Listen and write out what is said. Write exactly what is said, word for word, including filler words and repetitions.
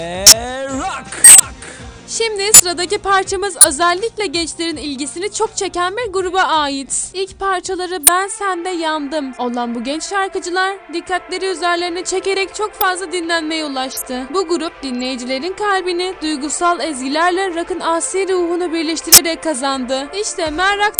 Rock. Şimdi sıradaki parçamız özellikle gençlerin ilgisini çok çeken bir gruba ait. İlk parçaları Ben Sende Yandım olan bu genç şarkıcılar dikkatleri üzerlerine çekerek çok fazla dinlenmeye ulaştı. Bu grup dinleyicilerin kalbini duygusal ezgilerle rock'ın asi ruhunu birleştirerek kazandı. İşte Men Rock